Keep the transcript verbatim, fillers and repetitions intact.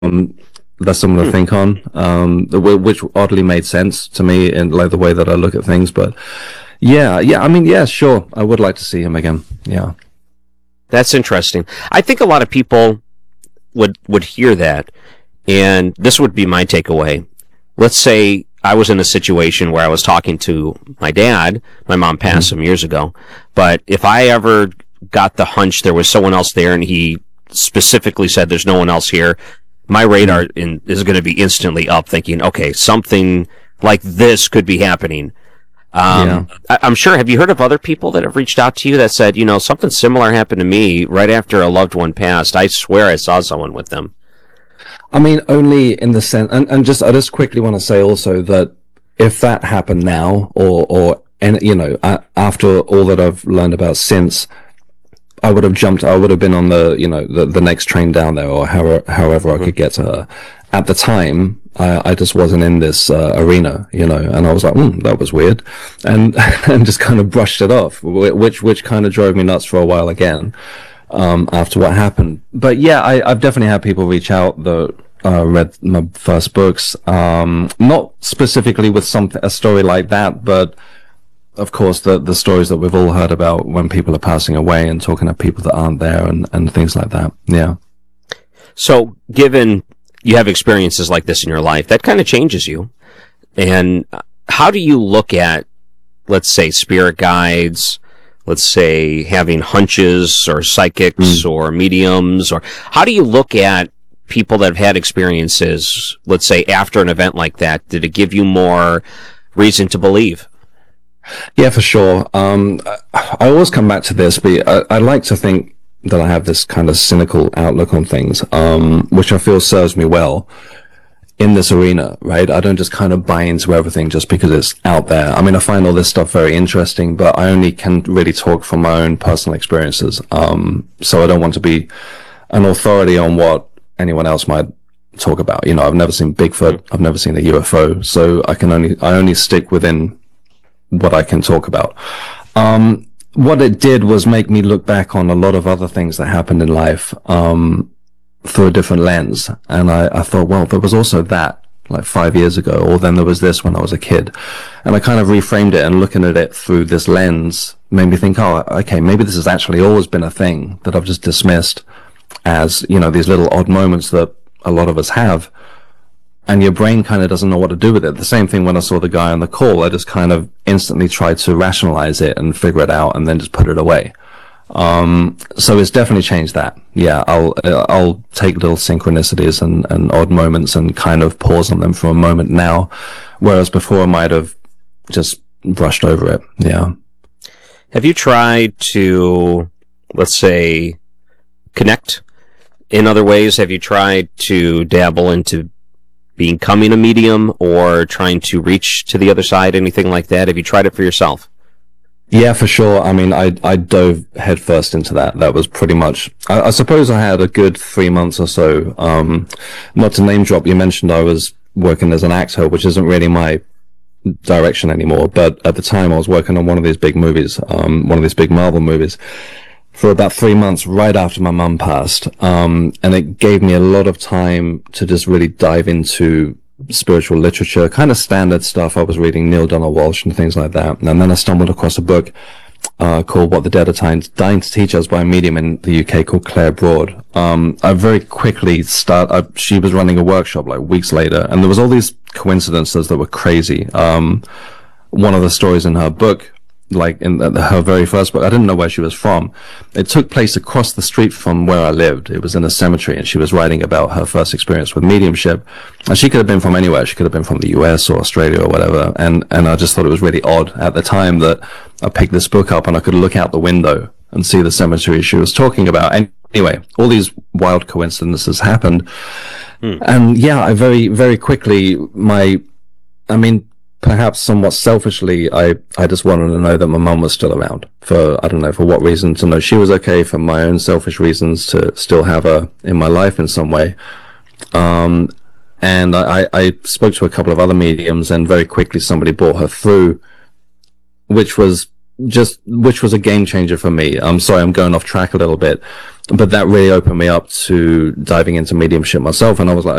um, that's something to Hmm. think on. Um, which oddly made sense to me in like the way that I look at things. But yeah, yeah, I mean, yeah, sure, I would like to see him again. Yeah. That's interesting. I think a lot of people would would hear that, and this would be my takeaway. Let's say I was in a situation where I was talking to my dad. My mom passed Mhm. some years ago, but if I ever got the hunch there was someone else there, and he specifically said there's no one else here, my radar in, is going to be instantly up, thinking, okay, something like this could be happening. Yeah. Um, I, I'm sure. Have you heard of other people that have reached out to you that said, you know, something similar happened to me right after a loved one passed? I swear I saw someone with them. I mean, only in the sense, and, and just, I just quickly want to say also that if that happened now, or, or, and, you know, a- after all that I've learned about since, I would have jumped, I would have been on the, you know, the, the next train down there, or however, however I Mm-hmm. could get to her. At the time, I, I just wasn't in this uh, arena, you know, and I was like, hmm, that was weird. And, and just kind of brushed it off, wh- which, which kind of drove me nuts for a while again, um, after what happened. But yeah, I, I've definitely had people reach out that, uh, read my first books, um, not specifically with something, a story like that, but of course, the the stories that we've all heard about when people are passing away and talking to people that aren't there and, and things like that. Yeah. So, given you have experiences like this in your life, that kind of changes you. And uh, how do you look at, let's say, spirit guides, let's say having hunches or psychics Mm. or mediums, or how do you look at people that have had experiences, let's say, after an event like that? Did it give you more reason to believe? Yeah, for sure. Um, I, I always come back to this, but I, I like to think that I have this kind of cynical outlook on things, um, which I feel serves me well in this arena, right? I don't just kind of buy into everything just because it's out there. I mean, I find all this stuff very interesting, but I only can really talk from my own personal experiences. Um, so I don't want to be an authority on what anyone else might talk about. You know, I've never seen Bigfoot. I've never seen a U F O. So I can only, I only stick within what I can talk about. Um, what it did was make me look back on a lot of other things that happened in life, um, through a different lens. And I, I thought, well, there was also that like five years ago, or then there was this when I was a kid. And I kind of reframed it, and looking at it through this lens made me think, oh, okay, maybe this has actually always been a thing that I've just dismissed as, you know, these little odd moments that a lot of us have. And your brain kind of doesn't know what to do with it. The same thing when I saw the guy on the call. I just kind of instantly tried to rationalize it and figure it out, and then just put it away. Um, so it's definitely changed that. Yeah, I'll I'll take little synchronicities and, and odd moments and kind of pause on them for a moment now, whereas before I might have just brushed over it. Yeah. Have you tried to, let's say, connect in other ways? Have you tried to dabble into becoming a medium or trying to reach to the other side, anything like that? Have you tried it for yourself? Yeah, for sure. I mean, I I dove headfirst into that. That was pretty much. I, I suppose I had a good three months or so. Um, not to name drop, you mentioned I was working as an actor, which isn't really my direction anymore. But at the time, I was working on one of these big movies, um, one of these big Marvel movies, for about three months right after my mum passed. Um, and it gave me a lot of time to just really dive into spiritual literature, kind of standard stuff. I was reading Neil Donald Walsh and things like that. And then I stumbled across a book, uh, called What the Dead Are Dying, Dying to Teach Us by a medium in the U K called Claire Broad. Um, I very quickly start, I, she was running a workshop like weeks later, and there was all these coincidences that were crazy. Um, one of the stories in her book, like in the, her very first book, I didn't know where she was from. It took place across the street from where I lived. It was in a cemetery, and she was writing about her first experience with mediumship. And she could have been from anywhere. She could have been from the U S or Australia or whatever. And, and I just thought it was really odd at the time that I picked this book up and I could look out the window and see the cemetery she was talking about. And anyway, all these wild coincidences happened. Hmm. And yeah, I very, very quickly, my, I mean, perhaps somewhat selfishly, I, I just wanted to know that my mum was still around for, I don't know for what reason, to know she was okay, for my own selfish reasons to still have her in my life in some way. Um, and I, I spoke to a couple of other mediums, and very quickly somebody brought her through, which was just, which was a game changer for me. I'm sorry, I'm going off track a little bit, but that really opened me up to diving into mediumship myself. And I was like,